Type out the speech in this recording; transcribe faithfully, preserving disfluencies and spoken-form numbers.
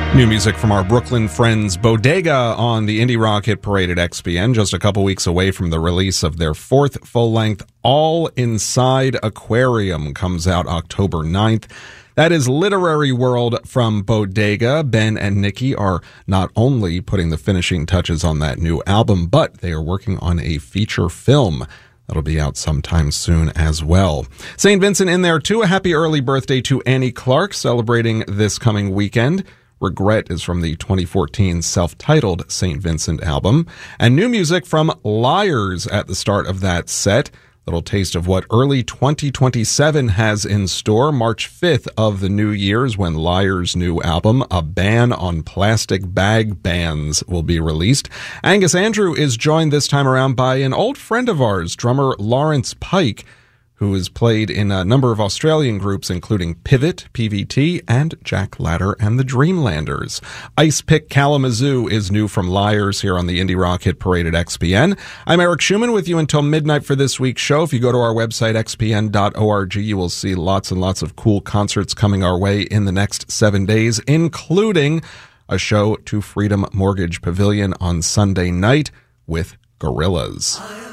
New music from our Brooklyn friends Bodega on the Indie Rock Hit Parade at X P N, just a couple weeks away from the release of their fourth full-length All Inside Aquarium. Comes out October ninth. That is literary world from Bodega. Ben and Nikki are not only putting the finishing touches on that new album, but they are working on a feature film that'll be out sometime soon as well. Saint Vincent in there too. A happy early birthday to Annie Clark, celebrating this coming weekend. Regret is from the twenty fourteen self-titled Saint Vincent album. And new music from Liars at the start of that set. Little taste of what early twenty twenty-seven has in store. March fifth of the new year's when Liars' new album, A Ban on Plastic Bag Bans, will be released. Angus Andrew is joined this time around by an old friend of ours, drummer Lawrence Pike, who has played in a number of Australian groups, including Pivot, P V T, and Jack Ladder and the Dreamlanders. Ice Pick Kalamazoo is new from Liars here on the Indie Rock Hit Parade at X P N. I'm Eric Schumann with you until midnight for this week's show. If you go to our website, x p n dot org, you will see lots and lots of cool concerts coming our way in the next seven days, including a show to Freedom Mortgage Pavilion on Sunday night with Gorillaz.